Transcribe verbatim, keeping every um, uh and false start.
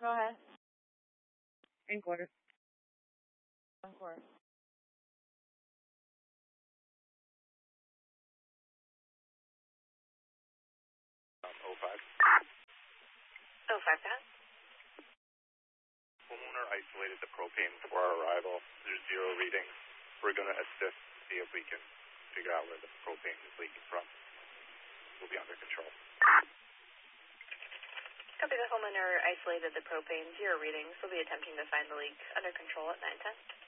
Go ahead. In quarter. One quarter. Um, oh five. oh five, Pat. Homeowner isolated the propane before our arrival. There's zero readings. We're going to assist, see if we can figure out where the propane is leaking from. We'll be under control. Copy, the homeowner isolated the propane, zero readings. We'll be attempting to find the leak under control at nine ten.